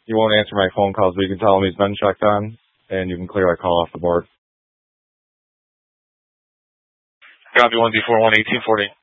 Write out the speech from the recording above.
he won't answer my phone calls, but you can tell him he's been checked on, and you can clear that call off the board. Copy 1D41 1840.